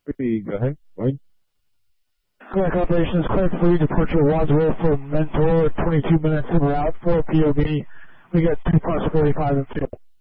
Go ahead. Wayne. Correct operations, clear for you, departure Wadsworth for Mentor, 22 minutes en route for POV. We got 2 plus 45 in field.